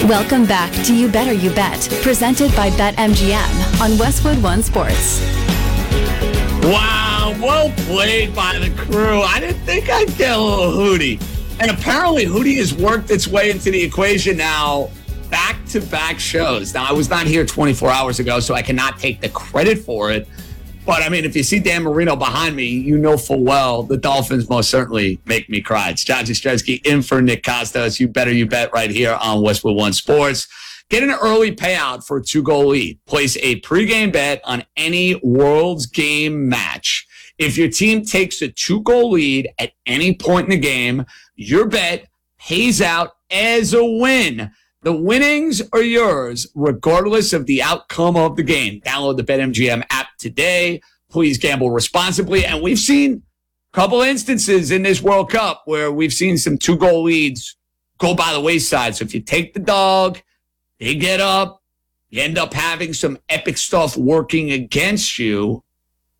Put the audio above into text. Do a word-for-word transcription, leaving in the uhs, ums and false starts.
Welcome back to You Better You Bet, presented by BetMGM on Westwood One Sports. Wow, well played by the crew. I didn't think I'd get a little Hootie. And apparently Hootie has worked its way into the equation now, back-to-back shows. Now, I was not here twenty-four hours ago, so I cannot take the credit for it. But, I mean, if you see Dan Marino behind me, you know full well the Dolphins most certainly make me cry. It's John Jastremski in for Nick Costos. You Better You Bet right here on Westwood One Sports. Get an early payout for a two-goal lead. Place a pregame bet on any World's Game match. If your team takes a two-goal lead at any point in the game, your bet pays out as a win. The winnings are yours, regardless of the outcome of the game. Download the BetMGM app today. Please gamble responsibly. And we've seen a couple instances in this World Cup where we've seen some two-goal leads go by the wayside. So if you take the dog, they get up, you end up having some epic stuff working against you.